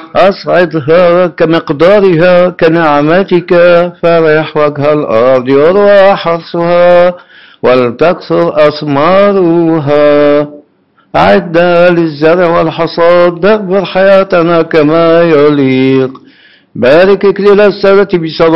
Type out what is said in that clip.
أصعدها كمقدارها كنعمتك، فرح وجه الأرض يروى حرثها ولتكثر أثمارها. أعد للزرع والحصاد، دبر حياتنا كما يليق. بارك إكليل السنة بصلاة